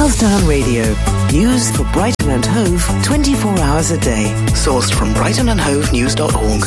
Southdown Radio. News for Brighton and Hove 24 hours a day. Sourced from brightonandhovenews.org.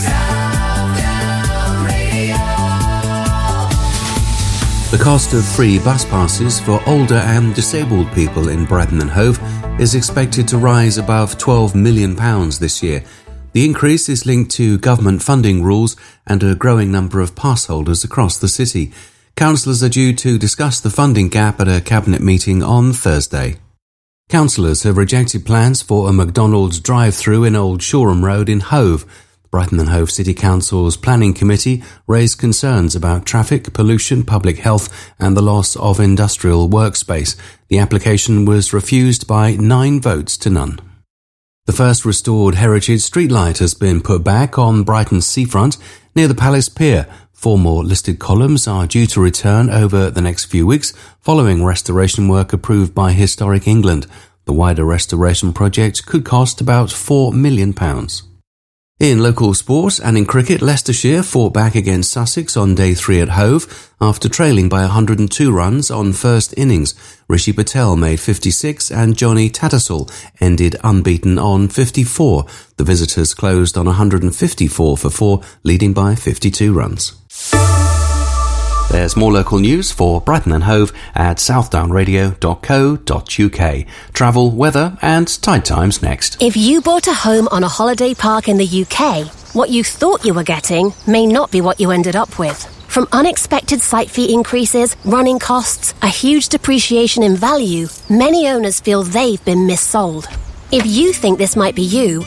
The cost of free bus passes for older and disabled people in Brighton and Hove is expected to rise above £12 million this year. The increase is linked to government funding rules and a growing number of pass holders across the city. Councillors are due to discuss the funding gap at a cabinet meeting on Thursday. Councillors have rejected plans for a McDonald's drive-through in Old Shoreham Road in Hove. Brighton and Hove City Council's Planning Committee raised concerns about traffic, pollution, public health and the loss of industrial workspace. The application was refused by 9 votes to none. The first restored heritage streetlight has been put back on Brighton's seafront near the Palace Pier. 4 more listed columns are due to return over the next few weeks following restoration work approved by Historic England. The wider restoration project could cost about £4 million. In local sport and in cricket, Leicestershire fought back against Sussex on day 3 at Hove after trailing by 102 runs on first innings. Rishi Patel made 56 and Johnny Tattersall ended unbeaten on 54. The visitors closed on 154 for 4, leading by 52 runs. There's more local news for Brighton and Hove at southdownradio.co.uk. Travel, weather and tide times next. If you bought a home on a holiday park in the UK, what you thought you were getting may not be what you ended up with. From unexpected site fee increases, running costs, a huge depreciation in value, many owners feel they've been missold. If you think this might be you,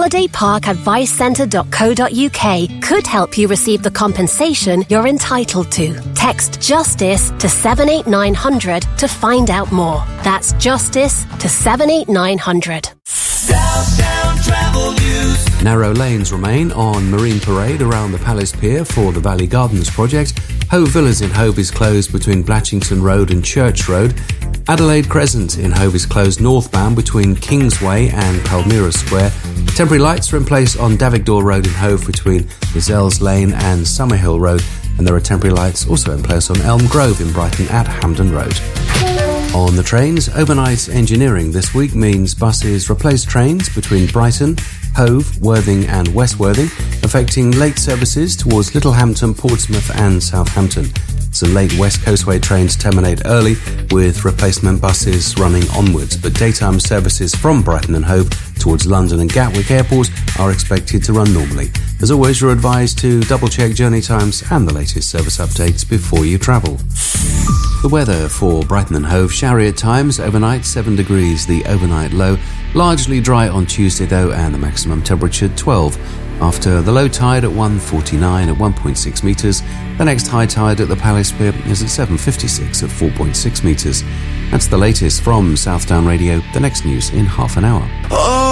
holidayparkadvicecentre.co.uk could help you receive the compensation you're entitled to. Text JUSTICE to 78900 to find out more. That's JUSTICE to 78900. Southdown Travel News. Narrow lanes remain on Marine Parade around the Palace Pier for the Valley Gardens project. Hove Villas in Hove is closed between Blatchington Road and Church Road. Adelaide Crescent in Hove is closed northbound between Kingsway and Palmyra Square. Temporary lights are in place on Davigdor Road in Hove between Gazelles Lane and Summerhill Road, and there are temporary lights also in place on Elm Grove in Brighton at Hampden Road. On the trains, overnight engineering this week means buses replace trains between Brighton, Hove, Worthing and West Worthing, affecting late services towards Littlehampton, Portsmouth and Southampton. Some late West Coastway trains terminate early, with replacement buses running onwards, but daytime services from Brighton and Hove towards London and Gatwick airports are expected to run normally. As always, you're advised to double-check journey times and the latest service updates before you travel. The weather for Brighton and Hove: showery at times, overnight 7 degrees, the overnight low. Largely dry on Tuesday though, and the maximum temperature 12. After the low tide at 1:49 at 1.6 metres, the next high tide at the Palace Pier is at 7:56 at 4.6 metres. That's the latest from Southdown Radio. The next news in half an hour.